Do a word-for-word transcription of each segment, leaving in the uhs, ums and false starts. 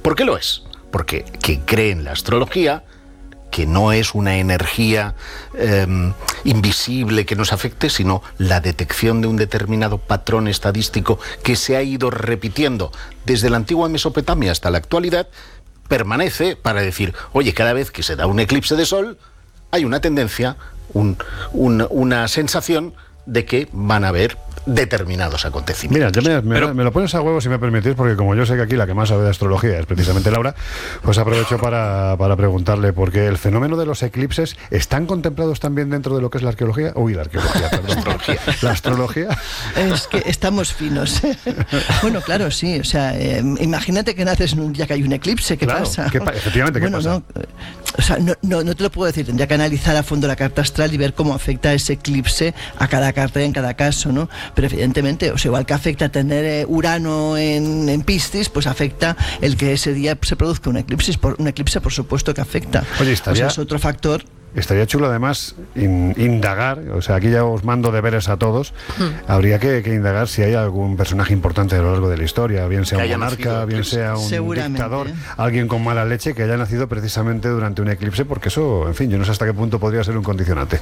¿Por qué lo es? Porque que cree en la astrología, que no es una energía eh, invisible que nos afecte, sino la detección de un determinado patrón estadístico que se ha ido repitiendo desde la antigua Mesopotamia hasta la actualidad, permanece para decir, oye, cada vez que se da un eclipse de sol, hay una tendencia, un, un, una sensación de que van a haber determinados acontecimientos. Mira, me, me, Pero... me lo pones a huevo si me permitís, porque como yo sé que aquí la que más sabe de astrología es precisamente Laura, pues aprovecho para, para preguntarle, porque el fenómeno de los eclipses ¿están contemplados también dentro de lo que es la arqueología? Uy, la arqueología, perdón. La astrología. ¿La astrología? Es que estamos finos. Bueno, claro, sí, o sea, eh, imagínate que naces en un día que hay un eclipse, ¿qué claro, pasa? ¿qué pa efectivamente, ¿qué bueno, pasa? No, o sea, no, no, no te lo puedo decir, tendría que analizar a fondo la carta astral y ver cómo afecta ese eclipse a cada carta y en cada caso, ¿no? Pero evidentemente, o sea, igual que afecta tener eh, Urano en, en Piscis, pues afecta el que ese día se produzca un eclipse, por, un eclipse por supuesto que afecta. Oye, estaría, o sea, es otro factor. Estaría chulo además in, indagar, o sea, aquí ya os mando deberes a todos, hmm. habría que, que indagar si hay algún personaje importante a lo largo de la historia, bien sea un monarca, nacido, bien sea un dictador, alguien con mala leche que haya nacido precisamente durante un eclipse, porque eso, en fin, yo no sé hasta qué punto podría ser un condicionante.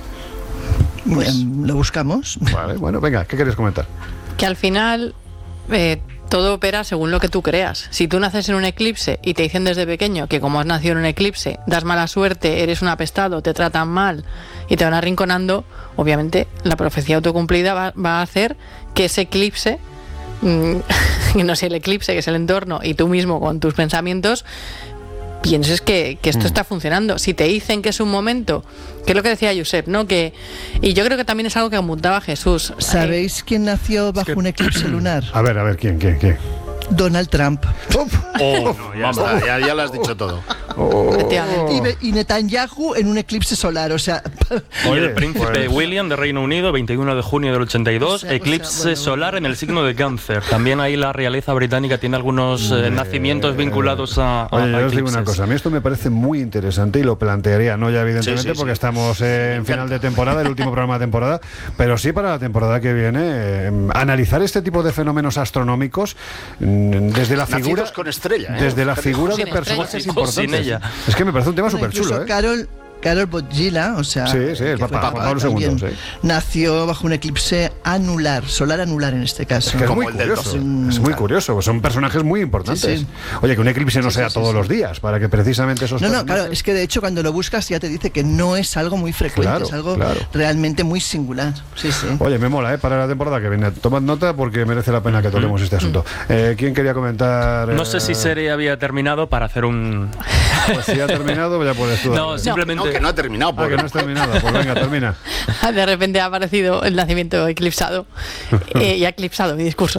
Pues, lo buscamos. Vale, bueno, venga, ¿qué queréis comentar? Que al final eh, todo opera según lo que tú creas. Si tú naces en un eclipse y te dicen desde pequeño que como has nacido en un eclipse, das mala suerte, eres un apestado, te tratan mal y te van arrinconando, obviamente la profecía autocumplida va, va a hacer que ese eclipse, mmm, no sé, el eclipse que es el entorno y tú mismo con tus pensamientos, pienses que, que esto mm. está funcionando. Si te dicen que es un momento, que es lo que decía Josep, ¿no? Que, y yo creo que también es algo que apuntaba Jesús. ¿Sabéis eh, quién nació bajo es que... un eclipse lunar? A ver, a ver, ¿quién, quién, quién? Donald Trump. Oh, no, ya, está, ya, ya lo has dicho todo. Oh. Y, y Netanyahu en un eclipse solar, o sea... Y el príncipe pues... William de Reino Unido, veintiuno de junio del ochenta y dos, o sea, eclipse o sea, bueno, solar bueno. en el signo de Cáncer. También ahí la realeza británica tiene algunos eh, nacimientos vinculados a, a, Oye, a yo os digo una cosa, a mí esto me parece muy interesante y lo plantearía, no ya evidentemente sí, sí, porque sí. estamos eh, en final de temporada, el último programa de temporada, pero sí para la temporada que viene, eh, analizar este tipo de fenómenos astronómicos desde la figura con estrella, ¿eh? desde la figura de personajes importantes. Es que me parece un tema súper chulo, ¿eh? Carol Karol Wojtyla, o sea, sí, sí, el Papa Juan Pablo segundo, sí. nació bajo un eclipse anular, solar anular en este caso. Es que es muy curioso, es muy curioso, son personajes muy importantes. Sí, sí. Oye, que un eclipse no sí, sea sí, todos sí, los días, para que precisamente esos No, personajes... no, claro, es que de hecho cuando lo buscas ya te dice que no es algo muy frecuente, claro, es algo claro. realmente muy singular. Sí, sí. Oye, me mola, ¿eh? Para la temporada que viene. Tomad nota porque merece la pena que toquemos mm. este asunto. Eh, ¿Quién quería comentar? No sé si Sere había terminado para hacer un... Pues si ha terminado, ya puedes tú. No, simplemente... No, que no ha terminado. Ah, que no has terminado, pues venga, termina. De repente ha aparecido el nacimiento eclipsado eh, y ha eclipsado mi discurso.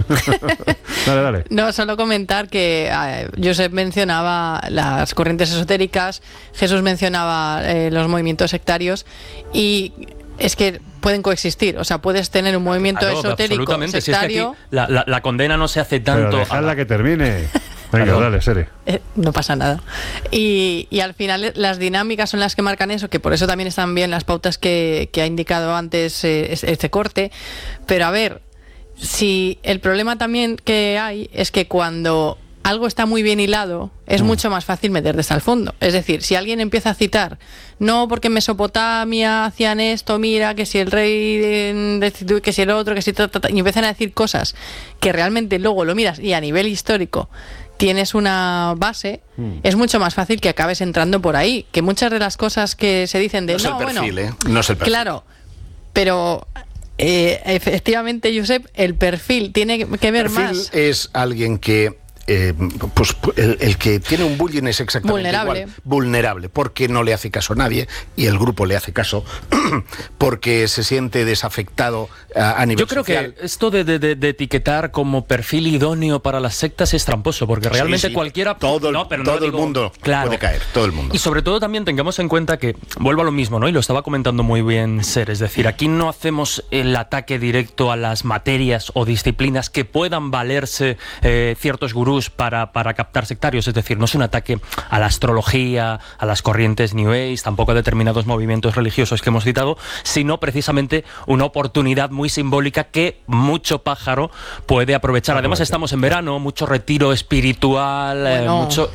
Dale, dale. No, solo comentar que eh, Josep mencionaba las corrientes esotéricas, Jesús mencionaba eh, los movimientos sectarios y es que pueden coexistir, o sea, puedes tener un movimiento claro, esotérico sectario. Si es que aquí la, la, la condena no se hace tanto. Pero dejadla a... que termine. Venga, Perdón. dale, Sere. Eh, no pasa nada. Y, y al final las dinámicas son las que marcan eso, que por eso también están bien las pautas que, que ha indicado antes eh, este corte. Pero a ver, si el problema también que hay es que cuando algo está muy bien hilado, es mm. mucho más fácil meter desde el fondo. Es decir, si alguien empieza a citar, no, porque en Mesopotamia hacían esto, mira, que si el rey, de, que si el otro, que si... Ta, ta, ta, y empiezan a decir cosas que realmente luego lo miras y a nivel histórico tienes una base, mm. es mucho más fácil que acabes entrando por ahí. Que muchas de las cosas que se dicen de... No es no, el perfil, bueno, ¿eh? No es el perfil. Claro, pero... Eh, efectivamente, Josep, el perfil tiene que ver el perfil más. Es alguien que Eh, pues el, el que tiene un bullying es exactamente vulnerable. igual, vulnerable, porque no le hace caso a nadie y el grupo le hace caso porque se siente desafectado a, a nivel Yo creo social. que esto de, de, de etiquetar como perfil idóneo para las sectas es tramposo, porque realmente sí, sí. cualquiera... Todo, no, pero todo no el digo, mundo claro. puede caer, todo el mundo. Y sobre todo también tengamos en cuenta que, vuelvo a lo mismo, ¿no? Y lo estaba comentando muy bien Ser, es decir, aquí no hacemos el ataque directo a las materias o disciplinas que puedan valerse eh, ciertos gurús para, para captar sectarios, es decir, no es un ataque a la astrología, a las corrientes New Age, tampoco a determinados movimientos religiosos que hemos citado, sino precisamente una oportunidad muy simbólica que mucho pájaro puede aprovechar. Además estamos en verano, mucho retiro espiritual, bueno. eh, mucho